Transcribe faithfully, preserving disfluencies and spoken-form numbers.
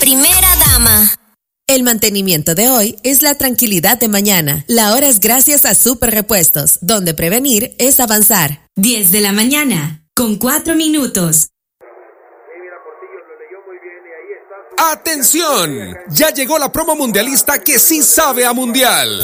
Primera dama. El mantenimiento de hoy es la tranquilidad de mañana. La hora es gracias a Super Repuestos, donde prevenir es avanzar. diez de la mañana, con cuatro minutos. ¡Atención! Ya llegó la promo mundialista que sí sabe a mundial.